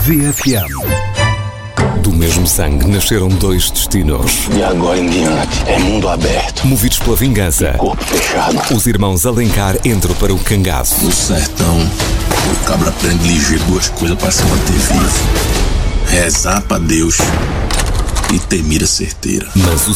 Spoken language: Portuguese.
VFM. Do mesmo sangue nasceram dois destinos. E agora em diante é mundo aberto. Movidos pela vingança, Corpo fechado. os irmãos Alencar entram para o cangaço. No sertão, o cabra aprende ligeiro duas coisas para se manter vivo: rezar pra Deus e ter mira certeira. Mas o